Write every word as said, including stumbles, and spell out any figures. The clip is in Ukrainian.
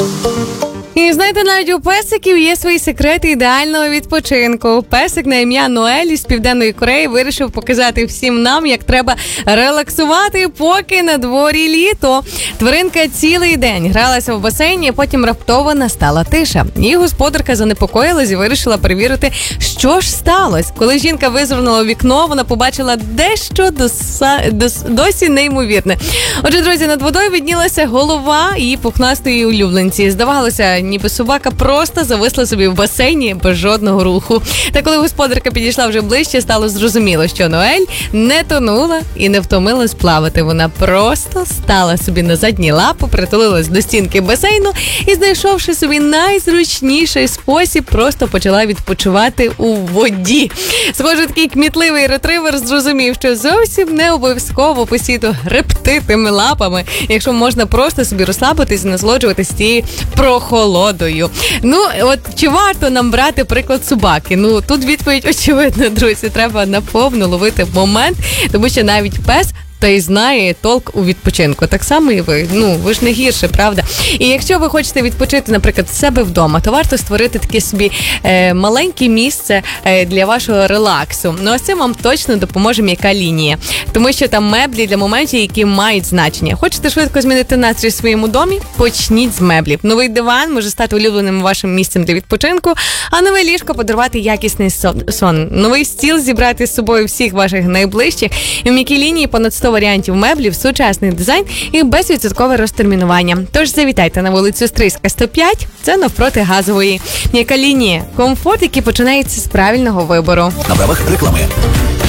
І знаєте, навіть у песиків є свої секрети ідеального відпочинку. Песик на ім'я Ноель із Південної Кореї вирішив показати всім нам, як треба релаксувати, поки на дворі літо. Тваринка цілий день гралася в басейні, а потім раптово настала тиша. Її господарка занепокоїлась і вирішила перевірити, що ж сталося. Коли жінка визирнула у вікно, вона побачила дещо доса... дос... досі неймовірне. Отже, друзі, над водою виднілася голова її пухнастої улюбленці. Здавалося, ніби собака просто зависла собі в басейні без жодного руху. Та коли господарка підійшла вже ближче, стало зрозуміло, що Ноель не тонула і не втомилась плавати. Вона просто стала собі на задні лапи, притулилась до стінки басейну і, знайшовши собі найзручніший спосіб, просто почала відпочивати у воді. Схоже, такий кмітливий ретривер зрозумів, що зовсім не обов'язково постійно гребти тими лапами, якщо можна просто собі розслабитись і насолоджуватись цією прохолодою. Ну, от чи варто нам брати приклад собаки? Ну, тут відповідь очевидна, друзі. Треба наповну ловити момент, тому що навіть пес та й знає толк у відпочинку. Так само і ви. Ну, ви ж не гірше, правда? І якщо ви хочете відпочити, наприклад, в себе вдома, то варто створити таке собі е, маленьке місце е, для вашого релаксу. Ну, а з цим вам точно допоможе м'яка лінія. Тому що там меблі для моментів, які мають значення. Хочете швидко змінити настрій в своєму домі? Почніть з меблів. Новий диван може стати улюбленим вашим місцем для відпочинку, а нове ліжко подарувати якісний сон. Новий стіл зібрати з собою всіх ваших найближчих. І в м'якій лінії понад сто варіантів меблів, сучасний дизайн і безвідсоткове розтермінування. Тож завітайте на вулицю Стрийська, сто п'ять, це навпроти Газової. М'яка лінія. Комфорт, який починається з правильного вибору. На правах реклами.